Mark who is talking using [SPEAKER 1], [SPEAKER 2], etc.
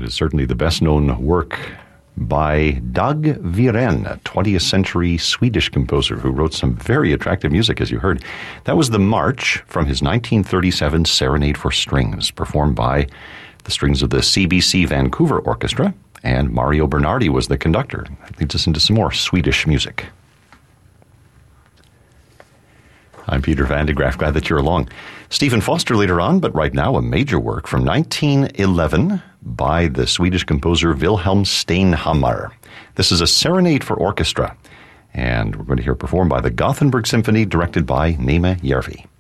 [SPEAKER 1] It is certainly the best-known work by Dag Viren, a 20th century Swedish composer who wrote some very attractive music, as you heard. That was the March from his 1937 Serenade for Strings, performed by the strings of the CBC Vancouver Orchestra, and Mario Bernardi was the conductor. That leads us into some more Swedish music. I'm Peter Van de Graaf. Glad that you're along. Stephen Foster later on, but right now a major work from 1911 by the Swedish composer Wilhelm Steinhammar. This is a Serenade for Orchestra, and we're going to hear it performed by the Gothenburg Symphony, directed by Nema Järvi.